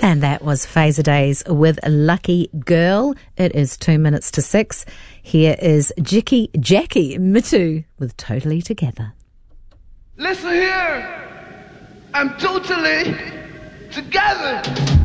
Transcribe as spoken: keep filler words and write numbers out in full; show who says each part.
Speaker 1: And that was Phaser Days with Lucky Girl. It is two minutes to six. Here is Jackie, Jackie Mitu with Totally Together.
Speaker 2: Listen here, I'm totally together.